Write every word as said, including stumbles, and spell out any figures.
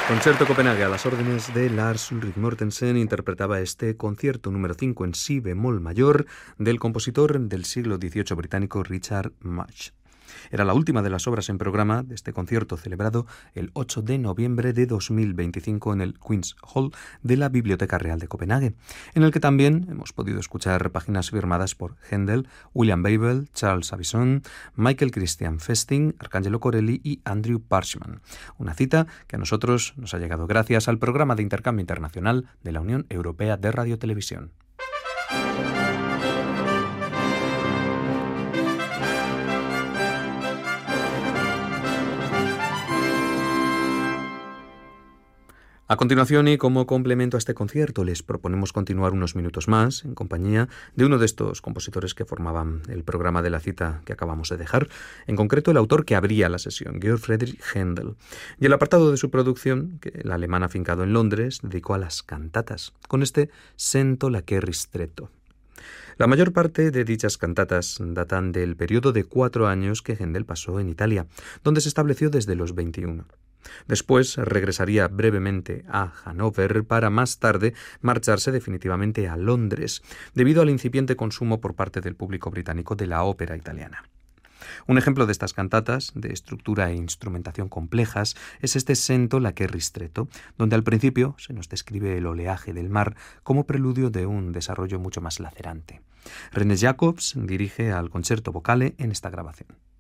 Concierto Copenhague, a las órdenes de Lars Ulrik Mortensen, interpretaba este concierto número cinco en si bemol mayor del compositor del siglo dieciocho británico Richard Marx. Era la última de las obras en programa de este concierto celebrado el ocho de noviembre de dos mil veinticinco en el Queen's Hall de la Biblioteca Real de Copenhague, en el que también hemos podido escuchar páginas firmadas por Händel, William Babel, Charles Avison, Michael Christian Festing, Arcangelo Corelli y Andrew Parchman. Una cita que a nosotros nos ha llegado gracias al programa de intercambio internacional de la Unión Europea de Radiotelevisión. A continuación, y como complemento a este concierto, les proponemos continuar unos minutos más en compañía de uno de estos compositores que formaban el programa de la cita que acabamos de dejar, en concreto el autor que abría la sesión, Georg Friedrich Händel, y el apartado de su producción, que el alemán afincado en Londres dedicó a las cantatas, con este Sento la che ristretto. La mayor parte de dichas cantatas datan del periodo de cuatro años que Händel pasó en Italia, donde se estableció desde los veintiuno. Después regresaría brevemente a Hannover para más tarde marcharse definitivamente a Londres, debido al incipiente consumo por parte del público británico de la ópera italiana. Un ejemplo de estas cantatas, de estructura e instrumentación complejas, es este Sento la che ristretto, donde al principio se nos describe el oleaje del mar como preludio de un desarrollo mucho más lacerante. René Jacobs dirige al Concerto Vocale en esta grabación.